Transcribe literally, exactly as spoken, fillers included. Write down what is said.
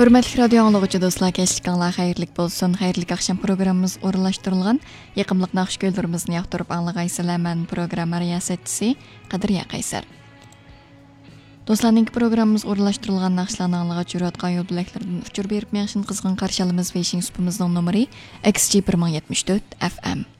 Hörmətli radio anlıqçı dostlar, keçlikənlər xeyirlik bolsun. Xeyirlik axşam proqramımız orunlaşdırılğan. Yaqımlıq naxış göllərimizni yaxtırıb anlığaysılar. Mən proqram riyasətçisi Qadirya Qaysar. Dostlarning proqramımız orunlaşdırılğan naxışlarını anlığa cürətqan yol biləklərdən uçur berib məşin qızğın qarşılığımız ve işin süpümüzün nomeri X G bir ming yetmiş dört F M.